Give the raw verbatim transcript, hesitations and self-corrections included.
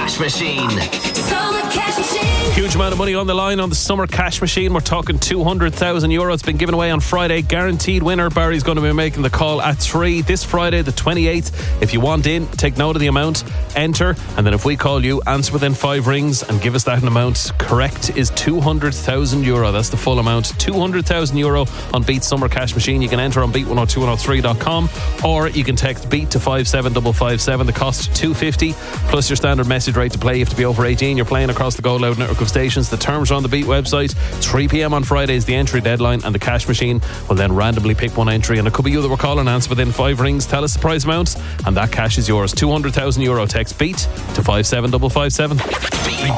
Cash Machine. Summer Cash Machine. Huge amount of money on the line on the Summer Cash Machine. We're talking two hundred thousand euro. It's been given away on Friday. Guaranteed winner. Barry's going to be making the call at three this Friday, the twenty-eighth. If you want in, take note of the amount, enter, and then if we call you, answer within five rings and give us that amount. Correct is two hundred thousand euro. That's the full amount. two hundred thousand euro on Beat Summer Cash Machine. You can enter on beat one oh two one oh three dot com, or you can text BEAT to five seven five five seven. The cost two fifty plus your standard message rate to play. You have to be over eighteen. You're playing across the Go Loud network of stations. The terms are on the Beat website. three p.m. on Friday is the entry deadline, and the Cash Machine will then randomly pick one entry, and it could be you that we're calling. Answer within five rings, tell us the prize amount, and that cash is yours. two hundred thousand euro. Text BEAT to five seven five five seven.